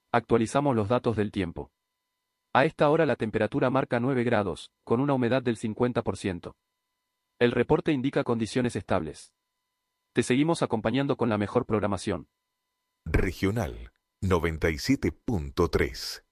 Actualizamos los datos del tiempo. A esta hora la temperatura marca 9 grados, con una humedad del 50%. El reporte indica condiciones estables. Te seguimos acompañando con la mejor programación. Regional 97.3.